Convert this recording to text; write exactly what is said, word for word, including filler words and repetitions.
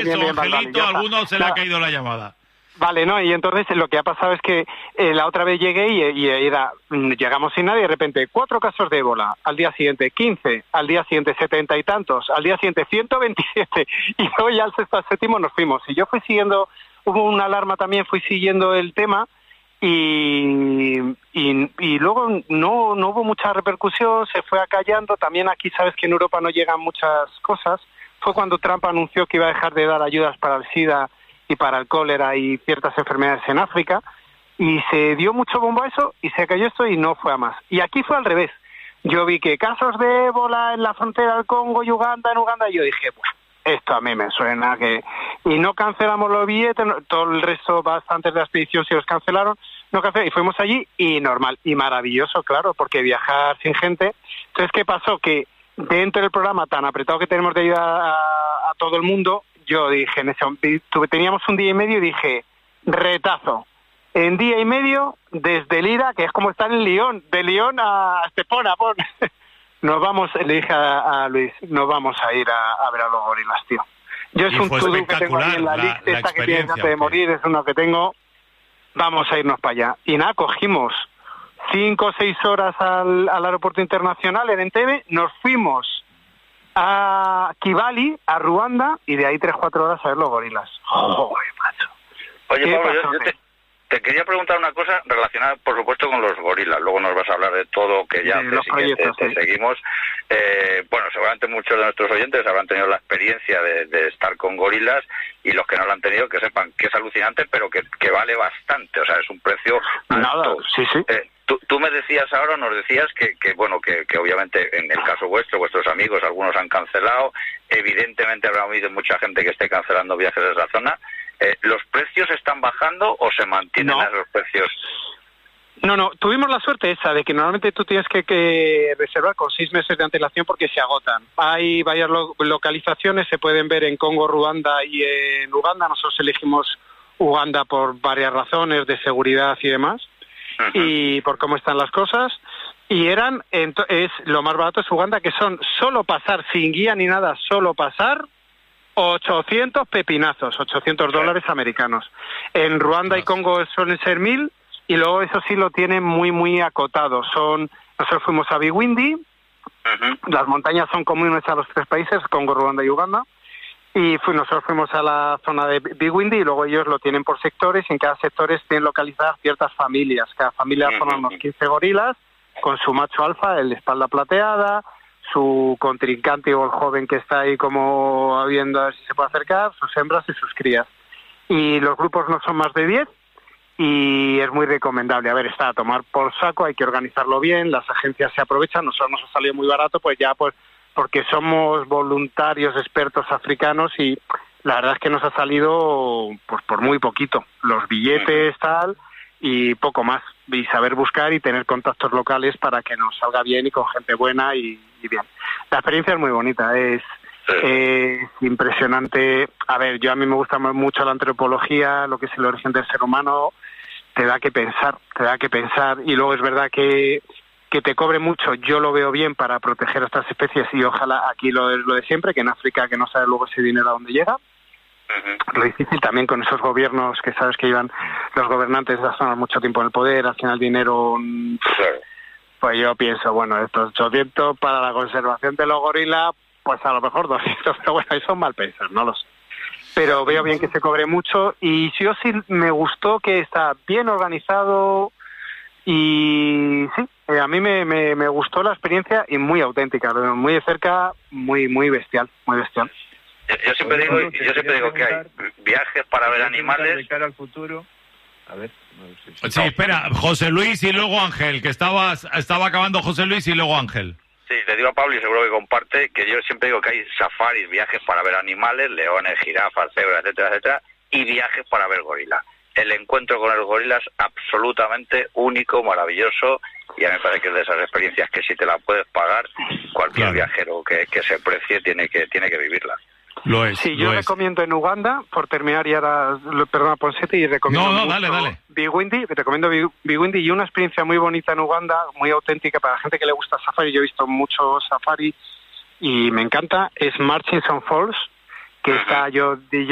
Ángeles bien, o bien, vale, Angelito, ya a está. alguno se le ha Nada. caído la llamada. Vale, no, y entonces lo que ha pasado es que eh, la otra vez llegué y, y era, mm, llegamos sin nadie, de repente, cuatro casos de ébola, al día siguiente quince, al día siguiente setenta y tantos, al día siguiente ciento veintisiete, y luego ya al sexto, al séptimo nos fuimos. Y yo fui siguiendo, hubo una alarma también, fui siguiendo el tema, y, y, y luego no, no hubo mucha repercusión, se fue acallando. También aquí sabes que en Europa no llegan muchas cosas. Fue cuando Trump anunció que iba a dejar de dar ayudas para el SIDA y para el cólera y ciertas enfermedades en África, y se dio mucho bombo a eso y se cayó esto y no fue a más. Y aquí fue al revés. Yo vi que casos de ébola en la frontera del Congo y Uganda, en Uganda, y yo dije, bueno, esto a mí me suena que... Y no cancelamos los billetes, no, todo el resto, bastantes de la expedición sí los cancelaron, no cancelaron, y fuimos allí y normal, y maravilloso, claro, porque viajar sin gente. Entonces, ¿qué pasó? Que dentro del programa tan apretado que tenemos de ayuda a, a todo el mundo, yo dije, en ese, tuve, teníamos un día y medio y dije, retazo. En día y medio, desde Lira, que es como estar en Lyon, de Lyon a Estepona, pon. Nos vamos, le dije a, a Luis, nos vamos a ir a, a ver a los gorilas, tío. Yo es Y un fue to-do que tengo ahí en la, la- lista, la esta que tienes antes de experiencia, morir, es uno que tengo. Vamos a irnos para allá. Y nada, cogimos cinco o seis horas al, al aeropuerto internacional en Entebbe, nos fuimos a Kigali, a Ruanda, y de ahí tres, cuatro horas a ver los gorilas. Joder, macho. Oye, ¿Qué Pablo, yo, pasó, yo te, te quería preguntar una cosa relacionada, por supuesto, con los gorilas. Luego nos vas a hablar de todo, que ya De los haces y que te, proyectos, te sí. seguimos. Eh, bueno, seguramente muchos de nuestros oyentes habrán tenido la experiencia de, de estar con gorilas, y los que no la han tenido, que sepan que es alucinante, pero que, que vale bastante. O sea, es un precio alto. Nada, sí, sí. Eh, tú, tú me decías ahora, nos decías que, que bueno, que, que obviamente en el caso vuestro, vuestros amigos, algunos han cancelado. Evidentemente habrá habido mucha gente que esté cancelando viajes de esa zona. Eh, ¿Los precios están bajando o se mantienen No. a esos precios? No, no, tuvimos la suerte esa de que normalmente tú tienes que, que reservar con seis meses de antelación porque se agotan. Hay varias lo- localizaciones, se pueden ver en Congo, Ruanda y en Uganda. Nosotros elegimos Uganda por varias razones de seguridad y demás, Uh-huh. y por cómo están las cosas. Y eran, ento- es lo más barato es Uganda, que son solo pasar, sin guía ni nada, solo pasar, ochocientos pepinazos, ochocientos dólares americanos. En Ruanda y Congo suelen ser mil, y luego eso sí lo tienen muy, muy acotado. Son, nosotros fuimos a Bigwindi, Uh-huh. las montañas son comunes a los tres países, Congo, Ruanda y Uganda, y fui, nosotros fuimos a la zona de Bigwindi, y luego ellos lo tienen por sectores, y en cada sector tienen localizadas ciertas familias. Cada familia forma unos quince gorilas, con su macho alfa, el de espalda plateada, su contrincante o el joven que está ahí como viendo a ver si se puede acercar, sus hembras y sus crías. Y los grupos no son más de diez, y es muy recomendable. A ver, está a tomar por saco, hay que organizarlo bien, las agencias se aprovechan, nosotros nos ha salido muy barato, pues ya pues porque somos voluntarios expertos africanos, y la verdad es que nos ha salido pues por muy poquito, los billetes, tal, y poco más, y saber buscar y tener contactos locales para que nos salga bien y con gente buena y, y bien. La experiencia es muy bonita, es eh, impresionante. A ver, yo a mí me gusta mucho la antropología, lo que es el origen del ser humano, te da que pensar, te da que pensar, y luego es verdad que que te cobre mucho, yo lo veo bien para proteger a estas especies, y ojalá aquí lo de, lo de siempre, que en África que no sabe luego ese dinero a dónde llega. Uh-huh. Lo difícil también con esos gobiernos que sabes que llevan los gobernantes de las zonas mucho tiempo en el poder, al final el dinero, Claro. pues yo pienso, bueno, estos ochocientos para la conservación de los gorilas, pues a lo mejor doscientos, pero bueno, eso es mal pensar, no lo sé. Pero veo bien que se cobre mucho, y sí o sí me gustó que está bien organizado. Y sí, eh, a mí me, me, me gustó la experiencia, y muy auténtica, muy de cerca, muy muy bestial, muy bestial. Yo, yo siempre digo, yo siempre digo que hay viajes para ver animales. De cara al futuro. A ver, no sé si... Sí, espera, José Luis y luego Ángel, que estaba, estaba acabando José Luis y luego Ángel. Sí, le digo a Pablo, y seguro que comparte, que yo siempre digo que hay safaris, viajes para ver animales, leones, jirafas, cebras, etcétera, etcétera, y viajes para ver gorilas. El encuentro con el gorila es absolutamente único, maravilloso, y a mí me parece que es de esas experiencias que si te la puedes pagar, cualquier Claro. viajero que, que se precie tiene que tiene que vivirla. Lo es. Sí, yo lo es. recomiendo en Uganda, por terminar, y ahora, perdona, Ponsete, y recomiendo No, no, mucho dale, dale. Bigwindi, recomiendo Big- Bigwindi, y una experiencia muy bonita en Uganda, muy auténtica para la gente que le gusta safari. Yo he visto mucho safari y me encanta, es Murchison Falls, que está yo